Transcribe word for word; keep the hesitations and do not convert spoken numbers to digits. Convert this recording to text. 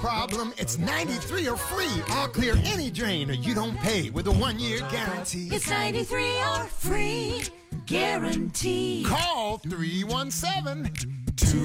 problem. It's ninety-three or free. I'll clear any drain or you don't pay with a one-year guarantee. It's ninety-three or free guarantee. Call three one seven